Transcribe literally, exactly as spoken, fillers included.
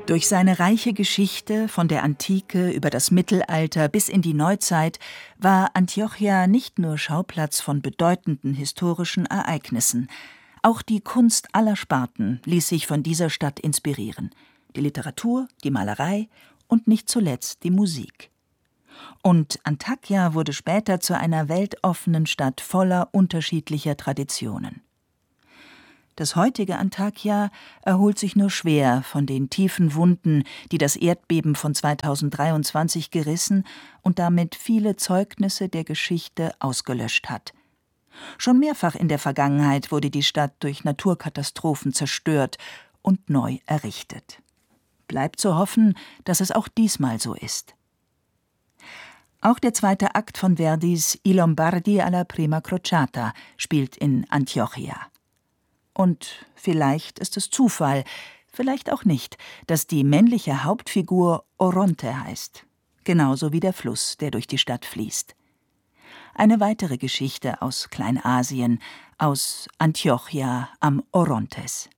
Durch seine reiche Geschichte von der Antike über das Mittelalter bis in die Neuzeit war Antiochia nicht nur Schauplatz von bedeutenden historischen Ereignissen. Auch die Kunst aller Sparten ließ sich von dieser Stadt inspirieren. Die Literatur, die Malerei und nicht zuletzt die Musik. Und Antakya wurde später zu einer weltoffenen Stadt voller unterschiedlicher Traditionen. Das heutige Antakya erholt sich nur schwer von den tiefen Wunden, die das Erdbeben von zweitausenddreiundzwanzig gerissen und damit viele Zeugnisse der Geschichte ausgelöscht hat. Schon mehrfach in der Vergangenheit wurde die Stadt durch Naturkatastrophen zerstört und neu errichtet. Bleibt zu hoffen, dass es auch diesmal so ist. Auch der zweite Akt von Verdis I Lombardi alla prima crociata spielt in Antiochia. Und vielleicht ist es Zufall, vielleicht auch nicht, dass die männliche Hauptfigur Oronte heißt, genauso wie der Fluss, der durch die Stadt fließt. Eine weitere Geschichte aus Kleinasien, aus Antiochia am Orontes.